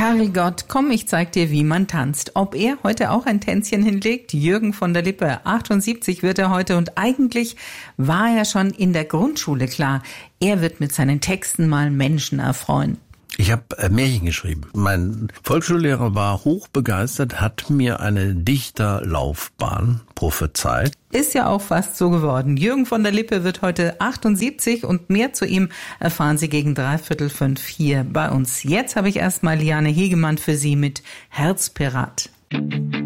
Herrgott, komm, ich zeig dir, wie man tanzt. Ob er heute auch ein Tänzchen hinlegt? Jürgen von der Lippe, 78 wird er heute und eigentlich war er schon in der Grundschule klar. Er wird mit seinen Texten mal Menschen erfreuen. Ich habe Märchen geschrieben. Mein Volksschullehrer war hochbegeistert, hat mir eine Dichterlaufbahn prophezeit. Ist ja auch fast so geworden. Jürgen von der Lippe wird heute 78 und mehr zu ihm erfahren Sie gegen 4:45 hier bei uns. Jetzt habe ich erstmal Liane Hegemann für Sie mit Herzpirat.